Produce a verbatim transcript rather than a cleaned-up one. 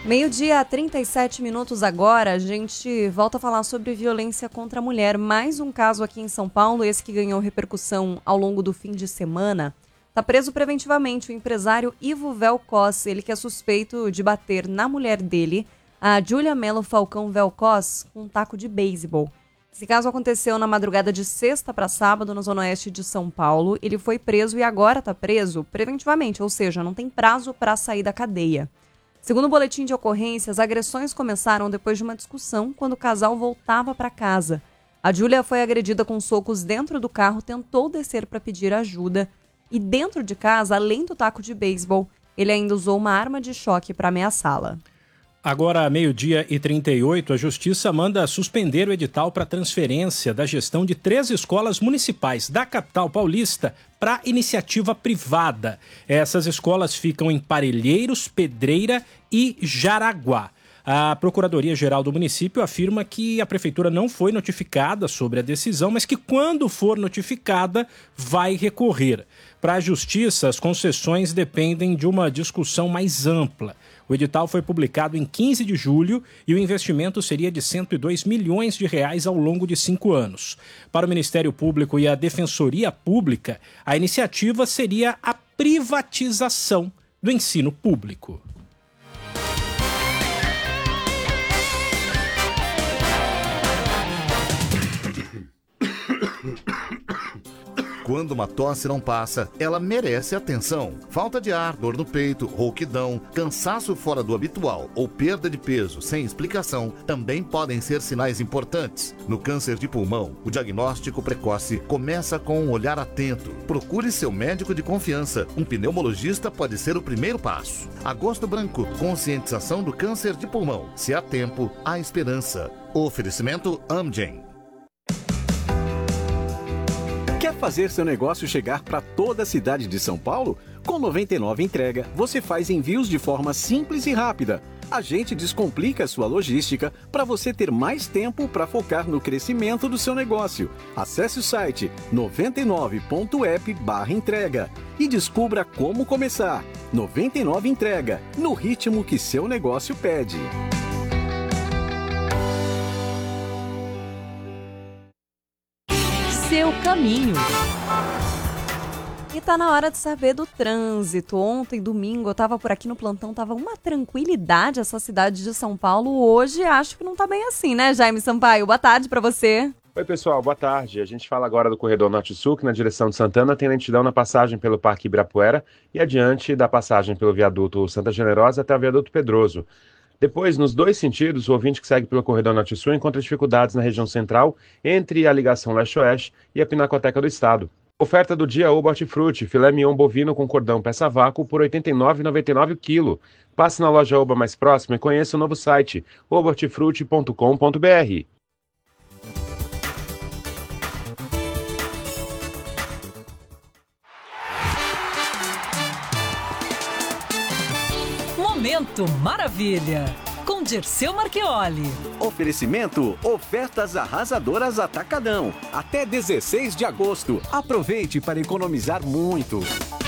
Meio-dia, trinta e sete minutos agora, a gente volta a falar sobre violência contra a mulher. Mais um caso aqui em São Paulo, esse que ganhou repercussão ao longo do fim de semana. Está preso preventivamente o empresário Ivo Velcos, ele que é suspeito de bater na mulher dele, a Júlia Melo Falcão Velcos, com um taco de beisebol. Esse caso aconteceu na madrugada de sexta para sábado, na zona oeste de São Paulo. Ele foi preso e agora está preso preventivamente, ou seja, não tem prazo para sair da cadeia. Segundo o boletim de ocorrência, as agressões começaram depois de uma discussão quando o casal voltava para casa. A Júlia foi agredida com socos dentro do carro, tentou descer para pedir ajuda e dentro de casa, além do taco de beisebol, ele ainda usou uma arma de choque para ameaçá-la. Agora, meio-dia e trinta e oito, a Justiça manda suspender o edital para transferência da gestão de três escolas municipais da capital paulista para iniciativa privada. Essas escolas ficam em Parelheiros, Pedreira e Jaraguá. A Procuradoria-Geral do município afirma que a prefeitura não foi notificada sobre a decisão, mas que quando for notificada, vai recorrer. Para a Justiça, as concessões dependem de uma discussão mais ampla. O edital foi publicado em quinze de julho e o investimento seria de cento e dois milhões de reais ao longo de cinco anos. Para o Ministério Público e a Defensoria Pública, a iniciativa seria a privatização do ensino público. Quando uma tosse não passa, ela merece atenção. Falta de ar, dor no peito, rouquidão, cansaço fora do habitual ou perda de peso sem explicação também podem ser sinais importantes. No câncer de pulmão, o diagnóstico precoce começa com um olhar atento. Procure seu médico de confiança. Um pneumologista pode ser o primeiro passo. Agosto Branco, conscientização do câncer de pulmão. Se há tempo, há esperança. Oferecimento Amgen. Quer fazer seu negócio chegar para toda a cidade de São Paulo? Com noventa e nove Entrega, você faz envios de forma simples e rápida. A gente descomplica a sua logística para você ter mais tempo para focar no crescimento do seu negócio. Acesse o site noventa e nove ponto app barra entrega e descubra como começar. noventa e nove Entrega, no ritmo que seu negócio pede. Seu caminho. E tá na hora de saber do trânsito. Ontem, domingo, eu tava por aqui no plantão, tava uma tranquilidade essa cidade de São Paulo. Hoje, acho que não tá bem assim, né, Jaime Sampaio? Boa tarde pra você. Oi, pessoal, boa tarde. A gente fala agora do corredor Norte-Sul, que na direção de Santana tem lentidão na passagem pelo Parque Ibirapuera e adiante da passagem pelo viaduto Santa Generosa até o viaduto Pedroso. Depois, nos dois sentidos, o ouvinte que segue pelo corredor Norte-Sul encontra dificuldades na região central entre a ligação leste-oeste e a Pinacoteca do Estado. Oferta do dia Oba Hortifruti, filé mignon bovino com cordão peça vácuo por oitenta e nove reais e noventa e nove centavos o quilo. Passe na loja Oba mais próxima e conheça o novo site oba hortifruti ponto com ponto br. Momento Maravilha, com Dirceu Marchioli. Oferecimento, ofertas arrasadoras Atacadão. Até dezesseis de agosto. Aproveite para economizar muito.